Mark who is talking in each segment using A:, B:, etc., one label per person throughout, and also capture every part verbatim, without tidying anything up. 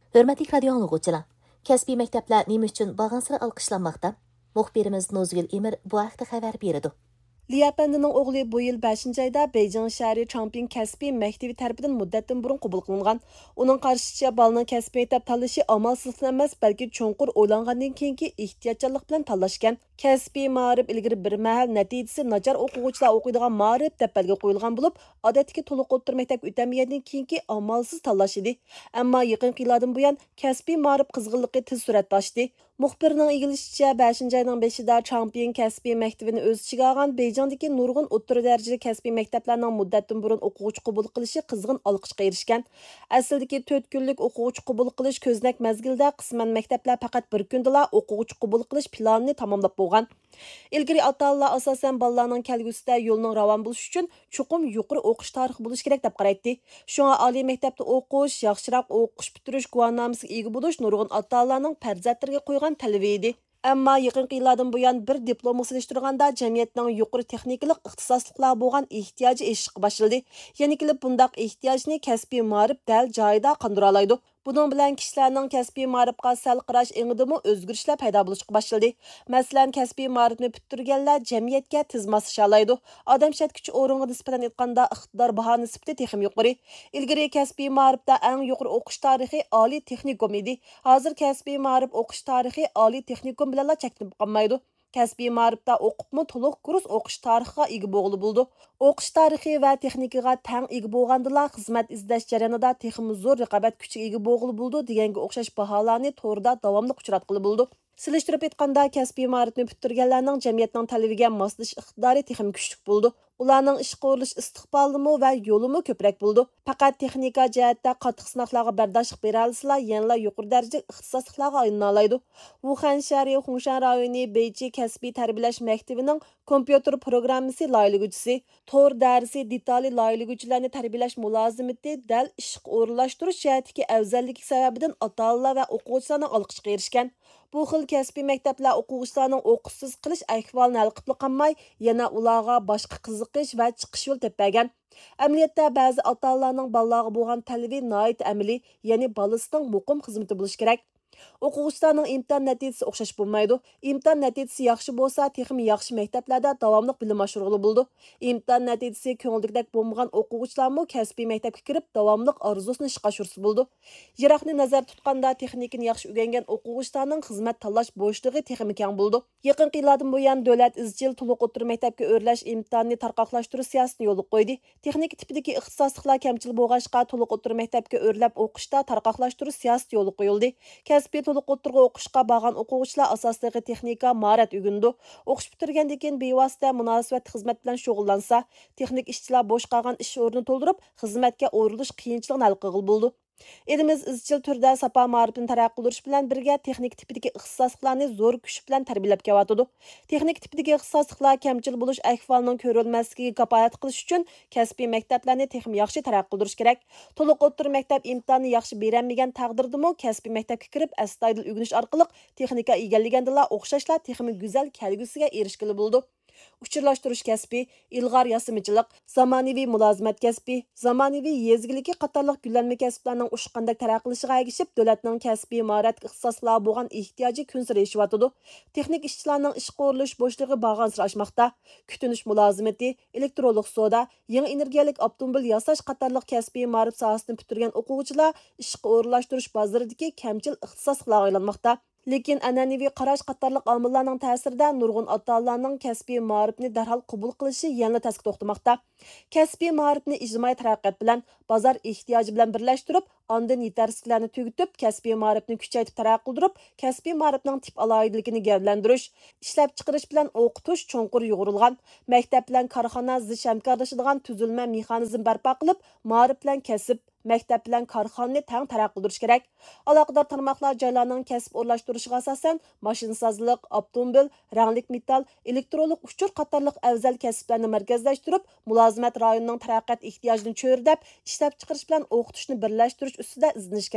A: Hörmətli radio anlıqçılar, kəsbi məktəblər nima üçün bağınsıra alqışlanmaqda? Muxbirimiz Nozgül Emir bu haqda xəbər berdi.
B: Liyapendining o'g'li bu yil beshinchi oyda Beijing shahri Changping kasbiy maktabi tarafidan muddatdan burun qabul qilingan. Uning qarshishicha bolaning kasbiy maktab tanlashi amalsizlik emas, balki cho'nqur o'ylangandan keyingi ehtiyotchanlik bilan tanlashgan. Kasbiy ma'rif ilgari bir mahal natijasi nachar o'quvchilar o'qiydigan ma'rif deb belgi qo'yilgan bo'lib, odatdagi to'liq o'rta maktabga o'tamagandan keyingi amalsiz tanlash edi. Ammo yaqinqi yillardan buyon kasbiy ma'rif qizg'inligi tez suratga oshdi. Muxbirning egilishicha beshinchi oyning beshida Changping kasbiy maktabini o'z ichiga olgan Beijingdagi nurg'un o'rta darajali kasbiy maktablarning muddatdan burun o'quvchi qabul qilishi qizg'in olqishga erishgan. Aslidagi to'rt kunlik o'quvchi qabul qilish ko'znak mazgilda qisman maktablar faqat bir kundala o'quvchi qabul qilish planini tamomlab bo'lgan. Ilgari ota-onalar asosan bolalarning kelgusida yo'lning ravon bo'lishi uchun chuqur yuqori o'qish tarixi bo'lishi kerak deb qaraydi. Shunga oliy maktabda o'qish, yaxshiroq o'qish bitirish guvohnomasiga ega bo'lish nurg'un ota-onalarning farzandlariga qo'ygan talabi edi. Ammo yaqinqi yillardan buyon bir diplomni solishtirganda jamiyatning yuqori texnikalik ixtisosliklar bo'lgan ehtiyoji eshishga boshladi. Yana kelib bundaq ehtiyojni kasbiy ma'rif dal joyida qondira oladi. Bunun bilan kishilarning kasbiy ma'rifga sal qarash engidimi o'zgarishlar paydo bo'lishga boshladi. Masalan, kasbiy ma'rifni bitirganlar jamiyatga tez moslasha oladi. Odam shatkichi o'ringa nisbatan aytganda iqtidor baho nisbati texim yuqori. Ilgari kasbiy ma'rifda eng yuqori o'qish tarixi oliy texnikum edi. Hozir kasbiy ma'rif o'qish tarixi oliy texnikum bilan cheklanib qolmaydi. Kasbiy ma'rifda o'qibmi to'liq kurs o'qish tarixiga ega bo'lg'ili bo'ldi. O'qish tarixi va texnikaga tang ega bo'lgandilar xizmat izlash jarayonida texmi zo'r raqobat kuchiga ega bo'lg'ili bo'ldi deganga o'xshash baholarni to'g'rida davomli uchratqili bo'ldi. Silishtirib aytganda kasbiy ma'rifni bitirganlarning jamiyatning talabiga moslash iqtidori texim kuchli bo'ldi. Ularning ish qo'rilish istiqbolimi va yo'limi ko'proq bo'ldi. Faqat texnika jihatda qattiq sinovlarga bardoshlik bera olsalar, yanada yuqori darajada ixtisosliklarga aylana oladi. Wuhan shahri Hunshan rayoni Beichi kasbiy tarbiyalash maktabining kompyuter programmasi loyihalaguvchisi, to'r darsi detali loyihalaguvchilarni tarbiyalash mulozimati dal ishga o'rinlashtirish jihatdagi afzalligi sababidan ota-onalar va o'quvchilarning olqishga erishgan. Bu xil kasbiy maktablar o'quvchilarning o'qishsiz qilish ahvolini hal qilib qolmay, yana ularga boshqa qiziqish va chiqish yo'l topmagan. Amaliyotda ba'zi ota-onalarning bolalarga bo'lgan talabi nihoyat amaliy, ya'ni bolasining muqim xizmati bo'lishi kerak. O'quvchilarning imtihon natijasi o'xshash bo'lmaydi. Imtihon natijasi yaxshi bo'lsa, texmi yaxshi maktablarda davomli bilim oshirg'ili bo'ldi. Imtihon natijasi ko'ngildagidek bo'lmagan o'quvchilarmi kasbiy maktabga kirib, davomli orzusini ishga oshirsa bo'ldi. Yiroqni nazar tutganda texnikani yaxshi o'rgangan o'quvchilarning xizmat tanlash bo'shligi texmi keng bo'ldi. Yaqinqi yillardan buyon davlat izchil to'liq o'rta maktabga o'rlash imtihonini tarqoqlashtirish siyosatini yo'lga qo'ydi. Texnik tipidagi ixtisosliklar kamchilik bo'lg'achqa to'liq o'rta maktabga o'rlab o'qishda tarqoqlashtirish siyosati yo'lga qo'yildi. Kasbiy to'liq o'rtaga o'qishga borgan o'quvchilar asosliga texnika mahorat o'rgandi. O'qish bitirgandan keyin bevosita munosabat xizmat bilan shug'ullansa, texnik ishchilar bo'sh qolgan ish o'rnini to'ldirib, xizmatga o'rilish qiyinchiligini hal qilib bo'ldi. Elimiz izchil turda sapa ma'rifini taraqqiy qildirish bilan birga texnik tipidagi ixtisosliklarni zo'r kuch bilan tarbiyalab kelyotdi. Texnik tipidagi ixtisosliklar kamchil bo'lish ahvolining ko'rilmasligiga kafolat qilish uchun kasbiy maktablarni texnik yaxshi taraqqiy qildirish kerak. To'liq o'rta maktab imtihonni yaxshi berolmagan taqdirdami kasbiy maktabga kirib astoydil o'rganish orqali texnika egallagandilar o'xshashlar texnik go'zal kelgusiga erishgili bo'ldi. Uchirlashtirish kasbi, ilg'or yasimichilik, zamonaviy mulozimat kasbi, zamonaviy yezgiligi qatorliq gullanma kasblarning ushqandak taraqqilishiga ergishib, davlatning kasbiy mahorat ixtisoslari bo'lgan ehtiyoji kun sari yetishayotdi. Texnik ishchilarning ish qo'rilish bo'shligi bag'ansir oshmoqda. Kutinish mulozimati, elektronlik soda, yangi energiyalik avtomobil yasash qatorliq kasbiy ma'rif sohasini bitirgan o'quvchilar ishga o'rinlashtirish bozoridagi kamchil ixtisoslarga aylanmoqda. Lekin an'anaviy qarash qatorliq omillarning ta'sirida nurg'un ota-onalarning kasbiy ma'rifni darhol qabul qilishi yana tasga to'xtamoqda. Kasbiy ma'rifni ijtimoiy taraqqiyot bilan, bozor ehtiyoji bilan birlashtirib, ondan yetarsiliklarni tugitib, kasbiy ma'rifni kuchaytirib taraqqiy qildirib, kasbiy ma'rifning tip alohidligini gavdalantirish, ishlab chiqarish bilan o'qitish cho'nqur yo'g'rilgan, maktab bilan korxona zich hamkorlashadigan tuzilma mexanizm barpo qilib, ma'rif bilan kasb maktab bilan korxonani tang taraqqiy qildirish kerak. Aloqador tarmoqlar joylarning kasb o'rlashtirishiga asosan mashinsozlik, avtomobil, ranglik metall, elektronlik uchur qatorliq afzal kasblarni markazlashtirib, mulozimat rayonining taraqqiyot ehtiyojini cho'rdab, ishlab chiqarish bilan o'qitishni birlashtirish ustida izlanish kerak.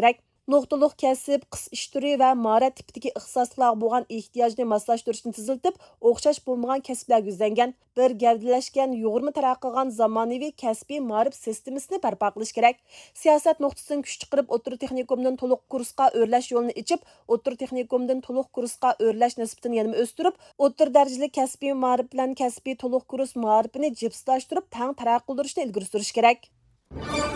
B: Nuqtaliq kasb, qis ish turi va mahorat tipidagi ixtisosliklarga bo'lgan ehtiyojni moslashtirishni tiziltib, o'xshash bo'lmagan kasblarga yuzlangan bir gavdalashgan, yo'g'irma taraqqiy qilgan zamonaviy kasbiy ma'rif sistemasini barpo qilish kerak. Siyosat nuqtasidan kuch chiqarib, o'rta texnikumdan to'liq kursga o'rlash yo'lini ichib, o'rta texnikumdan to'liq kursga o'rlash nisbatini yana o'stirib, o'rta darajali kasbiy ma'rif bilan kasbiy to'liq kurs ma'rifini jipslashtirib, tang taraqqiy qildirishni ilgari surish kerak.